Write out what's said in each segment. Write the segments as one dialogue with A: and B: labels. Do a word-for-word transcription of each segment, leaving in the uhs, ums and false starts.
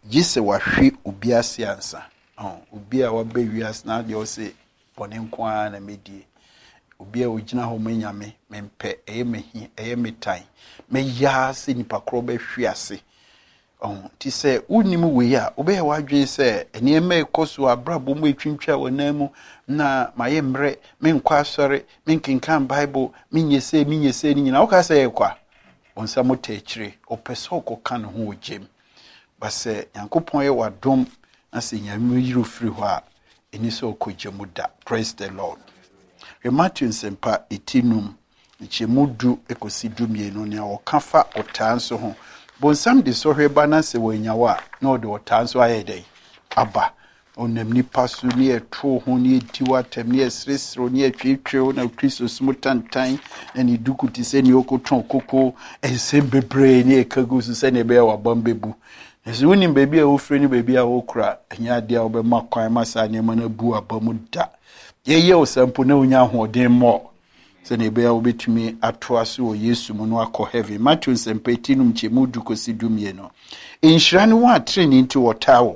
A: Jise wahwe obi ase ansa. Oh, obi a wabe wiase na de o se bone nko a na medie. Obi a ogina ho manyame mempe eye mehi eye metan. Me ya se nipa kro be hwe ase. Oh, ti se unim we a obe ya wadwen se ene eme ekoso abrabo mu etwintwa wonamu na maye mre me nkwa asore me nkenkan bible me nyese me nyese ni nyina wo ka se yekwa onsa motakire opeso okoka no ho ogem base yankopon ye wadom na se nyame yiro firi ho a eni so okogemu da. Praise the Lord. We Matthew nsempa etinum nchemudu ekosidu mienu ne awokafa otanso ho bonsam de sohwe bana se wanyawa na ode otanso ayedai aba onam nipa so ne eto ho ne etiwa tem ne esresro ne atwetwe na Kristo smutantan na ni dukuti se ne okotron koko ensem bebre ne ekagu so se ne be wa bambebu ezu woni bebi a ofre ni bebi a okura anya de a obema kwan masa ne mana bu abamu da yeye osampo na onya hoden mo se ne be a obetumi atoaso o Yesu mu no akọ heaven. Matthew sempetinum chemu dukosi dumie no enhira ne wa treni nti wotawo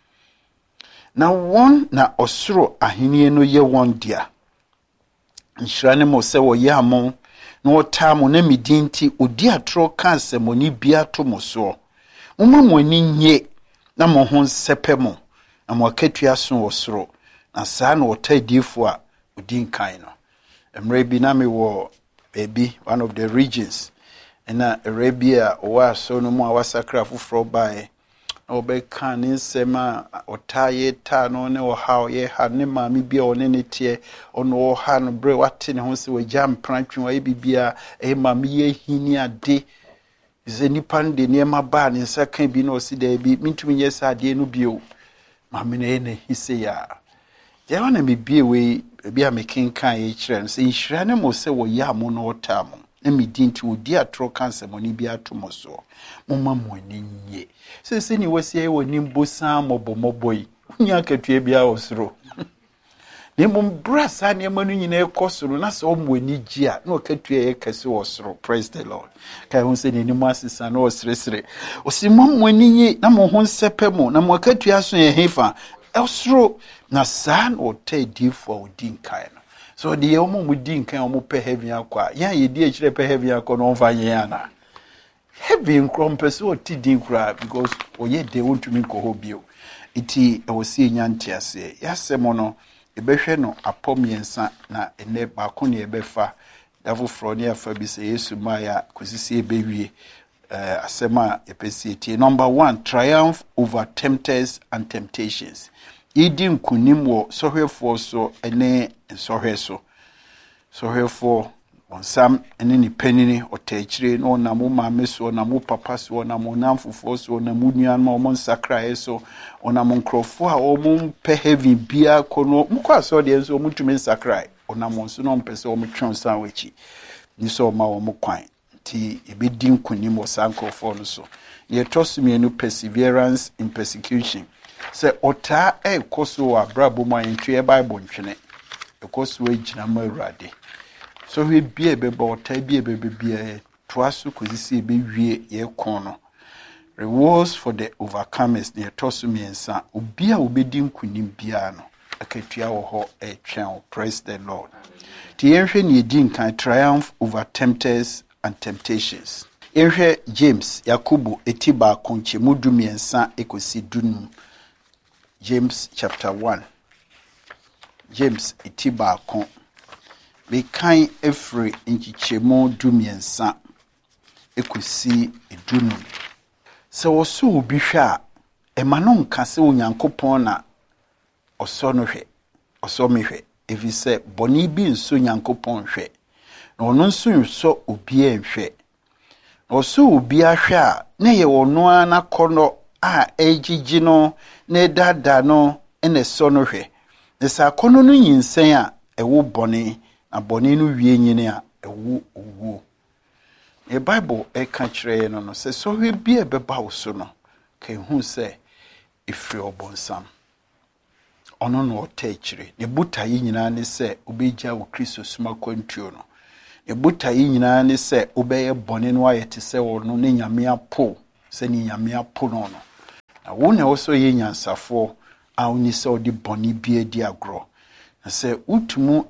A: na won na osoro ahenie no ye won dia enhira ne mo se wo ye amon na wotamo na midinti odi atro ka asemoni bia to mo so moma mo ani nye na mo ho sepe mo na mo akatua so osoro na saa na wotadifo a odi nkan no emre bi na me wo baby one of the regions na Arabia wa so no mu awasakra fufro bae obeka ne nsema otaye ta no ne o ha ye ha ne maami bia one ne tie ono o ha no bre wate ne ho se wagya mprantwe wa bibia e maami ye hini ade ze nipa de ne ma ba ne nsakan bi no si da bi mintumi nyesa ade no bio maami ne ne hise ya je wana me bie we bia me kenkan ye kire no se nhira ne mo se wo ya mo no otamo na midinti odi atro kanse mo ni bia to mo so moma mo ani nye se se ni wasi e woni mbosa mobomoboyi unya katua bia osoro ne mo brasa ne manu nyina ekosoro na se o mo ani gia na okatua ye kase osoro. Praise the Lord. Kai hu se ni ni mo asesa na osresre osimo mo ani nye na mo ho nsepe mo na mo akatua so ye hefa osoro na san o tedi for odin kai no so the omo mudin kan omo pe heaven akwa ya ye di akire pe heaven akwa no mfa ye ana heaven krom person o ti din kura because oye de wontumi ko hobio iti e wosi nyanti ase yasemo no ebehwe no apomiensa na ene ba ko ne ebefa davo fro ne afa bi se Yesu maya kosisi ebewie uh, asema epesi tie. Number one, triumph over tempters and temptations. Idi nkunim wo sohwefo so ene sohweso sohwefo onsam ene ni panini otachire no na mo maame so na mo papa so na mo namfofo so na mo nuan ma mo nsakra so ona mo nkrofo a o mo pe heavy bia kono mo kwa so de so mo tumi nsakra ona mo so no mpese o mo twon san wachi ni so ma wo mo kwan ti ebedi nkunim wo sankrofo no so ye tosumi enu perseverance in persecution. Se ota e koso abrabo ma ntwe Bible ntwene e koso ejina ma urade so we bie beba ota bie bebe bie toaso kozisi ebe wie ye kono rewards for the overcomers ne toso miensa obi a obedi nkunim bia no akatua wo ho e twen. Praise the Lord. Ti yenhwe ne edi nkan triumph over tempters and temptations. Yenhwe James Yakobo etiba konche mudu miensa ekosi dunu. James chapter one. James itiba kon. We kan every inchichemo dumiensa ekusi edunu. So oso obi hwa emano nka se onyankopon na oso no hwe. Oso me hwe. Evi se boni bi nso nyankopon hwe. Na ono nso nso obi enhwe. Oso obi ahwa na ye ono ana kono a ejiji no ne dada no ene so no hwe ne sa kono no yinsen a ewo bone na bone no wie nyine a ewo owo e Bible e ka kire no no se so hwe bi e beba wo so no ka hu se efri obonsam ono no ota kire ne buta yi nyina ne se obegya wo Kristo suma kwantuo no ne buta yi nyina ne se obeye bone no ayete se wo no ne nyame apo se ni nyame apo no no na na wo na also ye nyansafo a woni se odi boni bia di agro na se utumu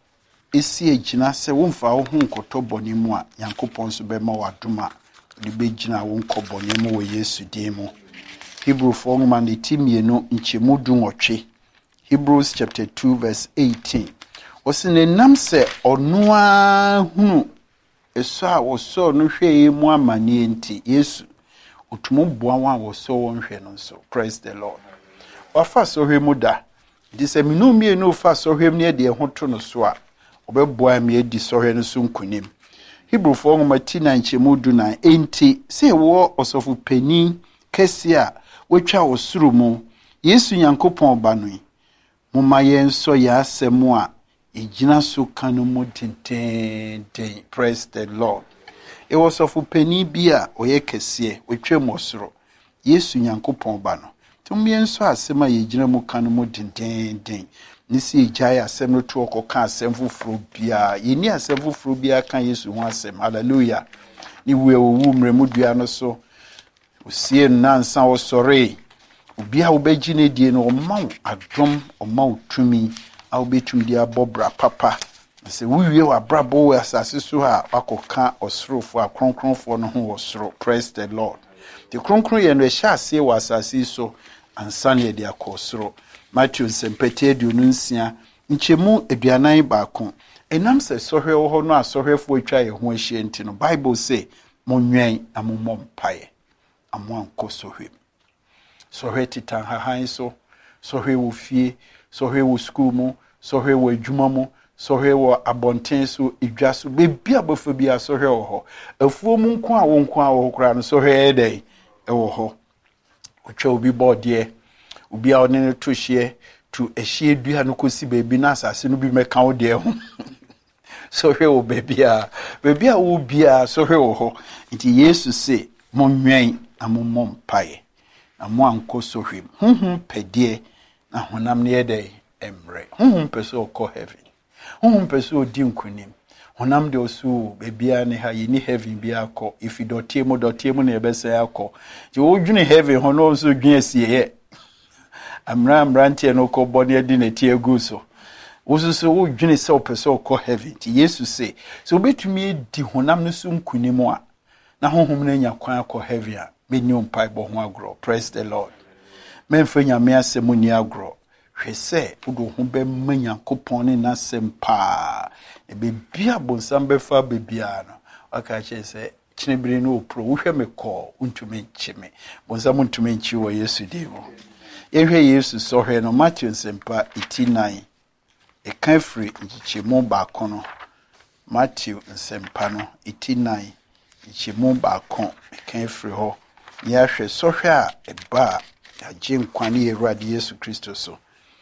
A: esi egina se wo mfa wo hu nkoto boni mu a Yankopon so be ma wadoma de be gina wo nko boni mu wo Yesu din mu. Hebrew for man the timienu nchemu du nwotwe. Hebrews chapter two verse eighteen. Osine nam se onu a hunu eso a woso no hwe mu amane enti Yesu otumo boa wa woso won hwe no so. Praise the Lord. Wafa so hwe mu da. Di se minu mie no fa so hwe mu ne de ho to no so a obeboa me edi so hwe no so nkunim. Hebrew for man tina nchemu du na enti se wo osofu pani kesi a wetwa osuru mu Yesu Nyankopon ba no mumma yenso ya asemu a ejina so kanu mu tenten. Praise the Lord. E was of penny bia oye kese wetwa mu osuru Yesu Nyankopon ba no tum yenso asema yejina mu kanu mu tenten nisi ejaya asem no to okoka asem fufuru bia yeni asem fufuru bia kan Yesu ho asem. Hallelujah. Ni we owu mremu dua no so usie nansa osore ubia ubegine die no maw adom omaw tumi a ubetum dia bobra papa se wiwe wa brabo we asase so ha wakoka osorofo akronkronfo no ho osoro. Praise the Lord. The kronkron ye no ehya ase wa asase so ansane de akosoro. Matthew sempete aduonu nsia nchemu aduanan baako enam se sohwe wo ho no asohwefo atwa ye ho ahye nti no Bible say monwen amomom pae amwan kosohwe sohwe titan hahan so sohwe wo fie sohwe wo school mu sohwe wo adwuma mu sohwe wo abonten so edwa so bebi abofa bi asohwe wo ho afuo mu nko a wo nko a wo kra no sohwe edai e wo ho otwa obi bodie obi a onene to hye to ehye dua no kosi bebi na asase no bi meka wo de ho sohwe wo bebi a bebi a wo bia sohwe wo ho nti Yesu se monwen amomom pae amo anko sohwem honhom pedie na honam ne yede emre honhom pese okọ heaven honhom pese odi nkunim honam de osu bebia ne ha yini heaven bia akọ ifi dotie mo dotie mo ne ebese akọ je wodwune heaven hono so dwen asie amra amrantie no ko body adi na tie gu so wosusu wodwune se opese okọ heaven ti Yesu se so betumi edi honam no so nkunim a na honhom na nya kwan akọ heaven a meni umpai bo ho agro. Praise the Lord. Memfa nyame asemu ni agro hwese udo ho be Nyankopon ne nasem pa e be bia bonsam be fa be bia no aka che se chinebire no pro wo hwe me ko untumi nchime bonsam untumi nchi wo Yesu dimo ye hwe Yesu so hwe no Matthew nsempa eighty-nine e kan free nchichemu ba kono Matthew nsempa no eighty-nine nchichemu ba kon e kan free ho ya hwe so hwe a eba agye nkwane Awurade Yesu Kristo so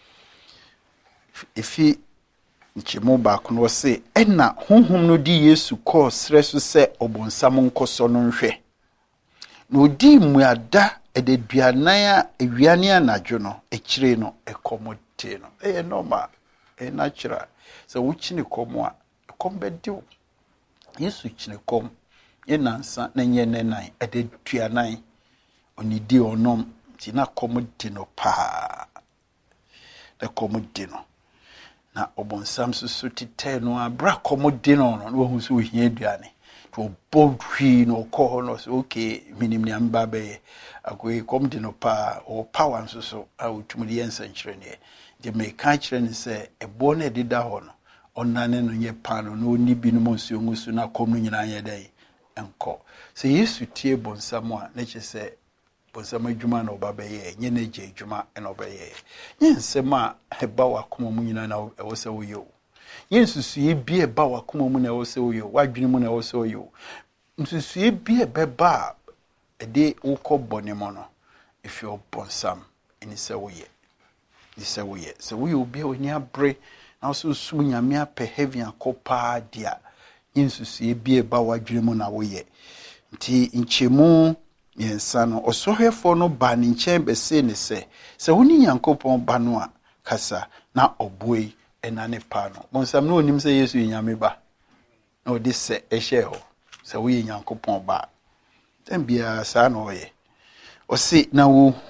A: ifi nchemu ba kono se ena honhom no di Yesu ko sre so se obonsam nkoso no nhwe no di muada ededuanan a ewiane anadwo no ekire no ekomote no e normal e natural so wuchine komo a ekombediw Yesu chine kom enansa na nye nenan ededuanan onidi onom ti na komodi no pa na komodi no na obonsam susu tite no abra komodi no no wo so hia aduane to bodwi no ko no so okay minim ni amba be akoy komodi no pa o power susu a utumudi yensa nkyere ne de me ka kyere ne se ebo na dida ho no onane no nye pa no no ni bi no monsuo ngusu na kom no nyina ye dai enko se Yesu tie bonsam a na che se bonsam adwuma na oba be ye nye na je adwuma na oba ye nye nsem a eba wakoma mu nyina na ewo se wo yo yensusu ye bi eba wakoma mu na ewo se wo yo wadwene mu na ewo se wo yo nsusu ye bi ebeba ede ukọ bone mo no if you bonsam eni se wo ye ni se wo ye se wo yo bi oni abre na so sum nyame apɛ heaven akopa dia yensusu ye bi eba wadwene mu na wo ye nti nchemu yensa no osohwefo no ba ne nkyɛn be se ne se se woni Nyankopɔn ba no a kasa na oboi ena ne pa no bonsam no onim se Yesu nyame ba na odi se ehye ho se wo Nyankopɔn ba tambia sa na oye o se na wo